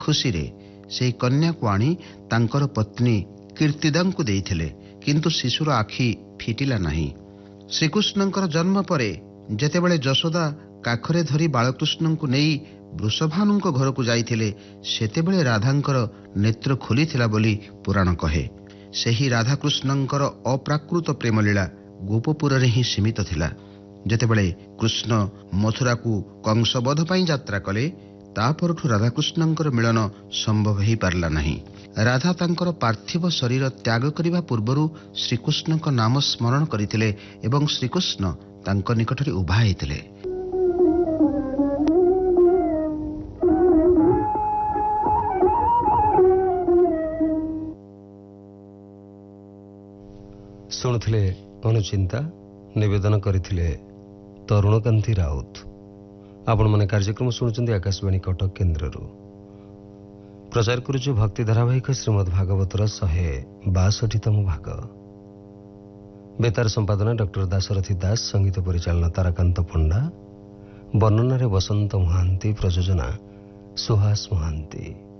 ଖୁସିରେ ସେହି କନ୍ୟାକୁ ଆଣି ତାଙ୍କର ପତ୍ନୀ କୀର୍ତ୍ତିଦାଙ୍କୁ ଦେଇଥିଲେ, କିନ୍ତୁ ଶିଶୁର ଆଖି ଫିଟିଲା ନାହିଁ। ଶ୍ରୀକୃଷ୍ଣଙ୍କର ଜନ୍ମ ପରେ ଯେତେବେଳେ ଯଶୋଦା କାଖରେ ଧରି ବାଳକୃଷ୍ଣଙ୍କୁ ନେଇ ବୃଷଭାନୁଙ୍କ ଘରକୁ ଯାଇଥିଲେ, ସେତେବେଳେ ରାଧାଙ୍କର ନେତ୍ର ଖୋଲିଥିଲା ବୋଲି ପୁରାଣ କହେ। ସେହି ରାଧାକୃଷ୍ଣଙ୍କର ଅପ୍ରାକୃତ ପ୍ରେମଲୀଳା ଗୋପପୁରରେ ହିଁ ସୀମିତ ଥିଲା। ଯେତେବେଳେ କୃଷ୍ଣ ମଥୁରାକୁ କଂସବଧ ପାଇଁ ଯାତ୍ରା କଲେ, ତାପରଠୁ ରାଧାକୃଷ୍ଣଙ୍କର ମିଳନ ସମ୍ଭବ ହୋଇପାରିଲା ନାହିଁ। ରାଧା ତାଙ୍କର ପାର୍ଥିବ ଶରୀର ତ୍ୟାଗ କରିବା ପୂର୍ବରୁ ଶ୍ରୀକୃଷ୍ଣଙ୍କ ନାମ ସ୍ମରଣ କରିଥିଲେ ଏବଂ ଶ୍ରୀକୃଷ୍ଣ ତାଙ୍କ ନିକଟରେ ଉଭା ହୋଇଥିଲେ। ଶୁଣୁଥିଲେ ଅନୁଚିନ୍ତା, ନିବେଦନ କରିଥିଲେ ତରୁଣକାନ୍ତି ରାଉତ। ଆପଣମାନେ କାର୍ଯ୍ୟକ୍ରମ ଶୁଣୁଛନ୍ତି ଆକାଶବାଣୀ କଟକ କେନ୍ଦ୍ରରୁ। ପ୍ରଚାର କରୁଛୁ ଭକ୍ତି ଧାରାବାହିକ ଶ୍ରୀମଦ୍ ଭାଗବତର 162ତମ ଭାଗ। ବେତାର ସମ୍ପାଦନା ଡକ୍ଟର ଦାଶରଥୀ ଦାସ, ସଙ୍ଗୀତ ପରିଚାଳନା ତାରାକାନ୍ତ ପଣ୍ଡା, ବର୍ଣ୍ଣନାରେ ବସନ୍ତ ମହାନ୍ତି, ପ୍ରଯୋଜନା ସୁହାସ ମହାନ୍ତି।